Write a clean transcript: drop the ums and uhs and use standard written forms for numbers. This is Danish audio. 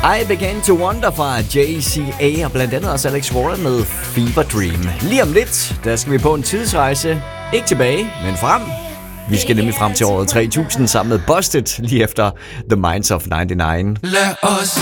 I Began to Wonder fra JCA og blandt andet også Alex Warren med Fever Dream. Lige om lidt, der skal vi på en tidsrejse. Ikke tilbage, men frem. Vi skal nemlig frem til året 3000 sammen med Busted lige efter The Minds of 99. Lad os